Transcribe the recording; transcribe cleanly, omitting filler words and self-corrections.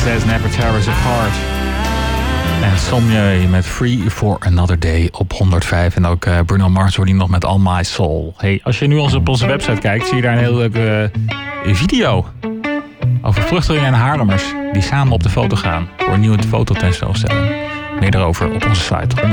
Let's Never Tear Us Apart. En Sommieu met Free for Another Day op 105. En ook Bruno Mars hoor die nog met All My Soul. Hey, als je nu op onze website kijkt, zie je daar een hele leuke video over vluchtelingen en Haarlemmers die samen op de foto gaan voor een nieuwe fototentoonstelling. Meer daarover op onze site